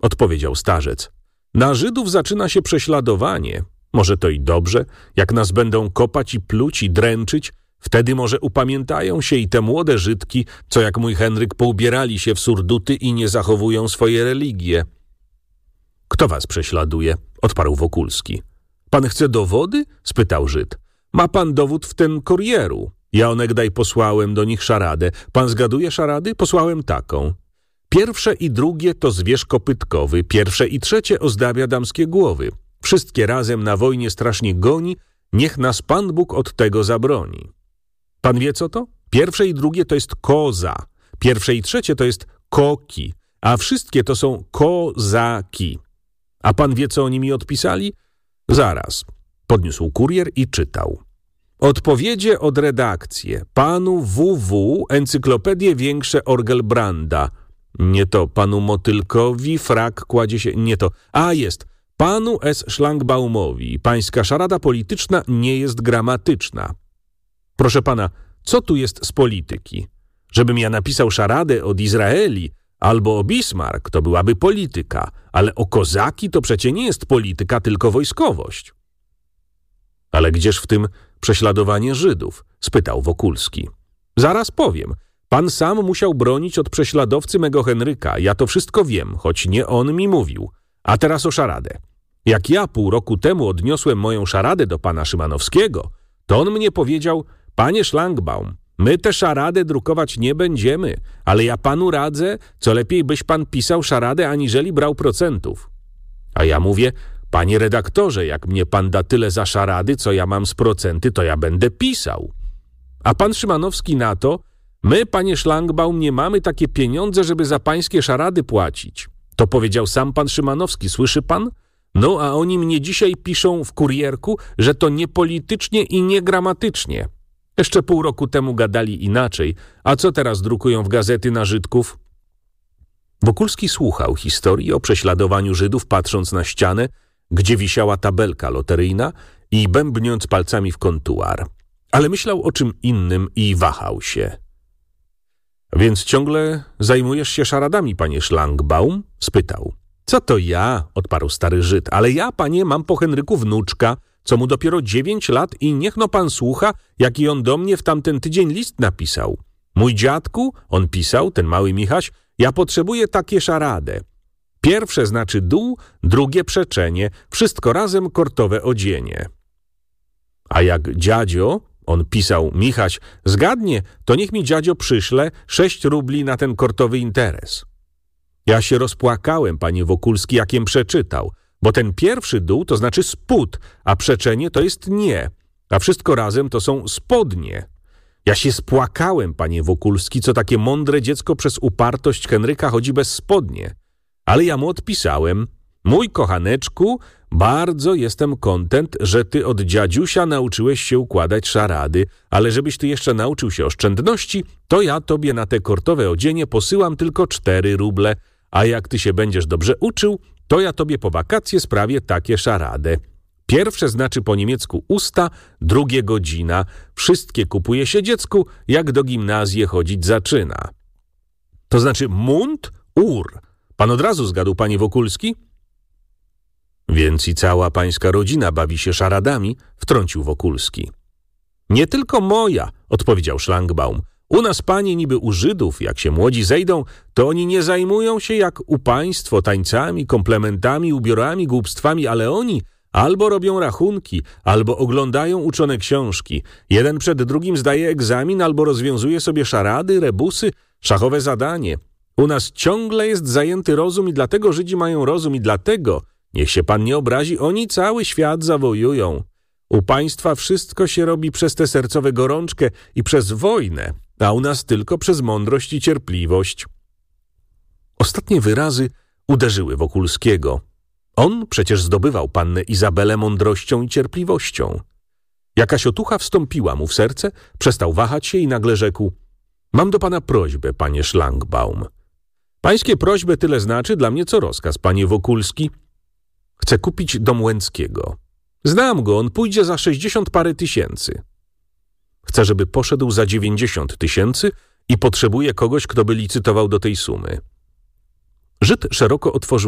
odpowiedział starzec. Na Żydów zaczyna się prześladowanie. Może to i dobrze, jak nas będą kopać i pluć i dręczyć, wtedy może upamiętają się i te młode Żydki, co jak mój Henryk poubierali się w surduty i nie zachowują swoje religie. Kto was prześladuje? Odparł Wokulski. Pan chce dowody? Spytał Żyd. Ma pan dowód w ten kurieru. Ja onegdaj posłałem do nich szaradę. Pan zgaduje szarady? Posłałem taką. Pierwsze i drugie to zwierz kopytkowy, pierwsze i trzecie ozdabia damskie głowy. Wszystkie razem na wojnie strasznie goni, niech nas Pan Bóg od tego zabroni. Pan wie co to? Pierwsze i drugie to jest koza, pierwsze i trzecie to jest koki, a wszystkie to są kozaki. A pan wie, co oni mi odpisali? Zaraz. Podniósł kurier i czytał. Odpowiedzie od redakcji. Panu WW, encyklopedię większe Orgelbranda. Nie to panu Motylkowi, frak kładzie się... Nie to... A jest. Panu S. Szlangbaumowi. Pańska szarada polityczna nie jest gramatyczna. Proszę pana, co tu jest z polityki? Żebym ja napisał szaradę od Izraeli albo o Bismarck, to byłaby polityka, ale o kozaki to przecie nie jest polityka, tylko wojskowość. Ale gdzież w tym prześladowanie Żydów? Spytał Wokulski. Zaraz powiem. Pan sam musiał bronić od prześladowcy mego Henryka. Ja to wszystko wiem, choć nie on mi mówił. A teraz o szaradę. Jak ja pół roku temu odniosłem moją szaradę do pana Szymanowskiego, to on mnie powiedział, panie Szlangbaum, my tę szaradę drukować nie będziemy, ale ja panu radzę, co lepiej byś pan pisał szaradę, aniżeli brał procentów. A ja mówię, panie redaktorze, jak mnie pan da tyle za szarady, co ja mam z procenty, to ja będę pisał. A pan Szymanowski na to, my, panie Szlangbaum, nie mamy takie pieniądze, żeby za pańskie szarady płacić. To powiedział sam pan Szymanowski, słyszy pan? No, a oni mnie dzisiaj piszą w kurierku, że to niepolitycznie i niegramatycznie. Jeszcze pół roku temu gadali inaczej, a co teraz drukują w gazety na Żydków? Wokulski słuchał historii o prześladowaniu Żydów, patrząc na ścianę, gdzie wisiała tabelka loteryjna i bębniąc palcami w kontuar. Ale myślał o czym innym i wahał się. Więc ciągle zajmujesz się szaradami, panie Szlangbaum? Spytał. Co to ja? Odparł stary Żyd. Ale ja, panie, mam po Henryku wnuczka, co mu dopiero 9 lat i niech no pan słucha, jaki on do mnie w tamten tydzień list napisał. Mój dziadku, on pisał, ten mały Michaś, ja potrzebuję takie szaradę. Pierwsze znaczy dół, drugie przeczenie, wszystko razem kortowe odzienie. A jak dziadzio, on pisał, Michaś, zgadnie, to niech mi dziadzio przyszle 6 rubli na ten kortowy interes. Ja się rozpłakałem, panie Wokulski, jakiem przeczytał, bo ten pierwszy dół to znaczy spód, a przeczenie to jest nie, a wszystko razem to są spodnie. Ja się spłakałem, panie Wokulski, co takie mądre dziecko przez upartość Henryka chodzi bez spodnie. Ale ja mu odpisałem, mój kochaneczku, bardzo jestem kontent, że ty od dziadziusia nauczyłeś się układać szarady, ale żebyś ty jeszcze nauczył się oszczędności, to ja tobie na te kortowe odzienie posyłam tylko 4 ruble, a jak ty się będziesz dobrze uczył, to ja tobie po wakacje sprawię takie szaradę. Pierwsze znaczy po niemiecku usta, drugie godzina. Wszystkie kupuje się dziecku, jak do gimnazji chodzić zaczyna. To znaczy Mund, Ur. Pan od razu zgadł, panie Wokulski? Więc i cała pańska rodzina bawi się szaradami, wtrącił Wokulski. Nie tylko moja, odpowiedział Szlangbaum. U nas, panie, niby u Żydów, jak się młodzi zejdą, to oni nie zajmują się jak u państwo tańcami, komplementami, ubiorami, głupstwami, ale oni albo robią rachunki, albo oglądają uczone książki. Jeden przed drugim zdaje egzamin, albo rozwiązuje sobie szarady, rebusy, szachowe zadanie. U nas ciągle jest zajęty rozum i dlatego Żydzi mają rozum i dlatego, niech się pan nie obrazi, oni cały świat zawojują. U państwa wszystko się robi przez tę sercowe gorączkę i przez wojnę, a u nas tylko przez mądrość i cierpliwość. Ostatnie wyrazy uderzyły Wokulskiego. On przecież zdobywał pannę Izabelę mądrością i cierpliwością. Jakaś otucha wstąpiła mu w serce, przestał wahać się i nagle rzekł: mam do pana prośbę, panie Szlangbaum. Pańskie prośby tyle znaczy dla mnie co rozkaz, panie Wokulski. Chcę kupić dom Łęckiego. Znam go, on pójdzie za 60 parę tysięcy. Chcę, żeby poszedł za 90 000 i potrzebuję kogoś, kto by licytował do tej sumy. Żyd szeroko otworzył